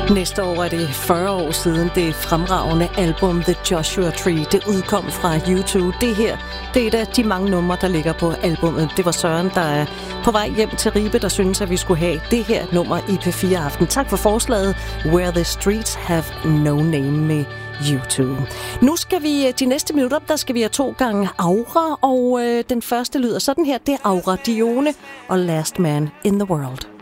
Næste år er det 40 år siden det fremragende album The Joshua Tree. Det udkom fra YouTube. Det her, det er et af de mange numre, der ligger på albummet. Det var Søren, der er på vej hjem til Ribe, der synes, at vi skulle have det her nummer i P4 Aften. Tak for forslaget. Where the Streets Have No Name med YouTube. Nu skal vi de næste minutter, der skal vi have 2 gange Aura, og den første lyder sådan her. Det er Aura Dione og Last Man in the World.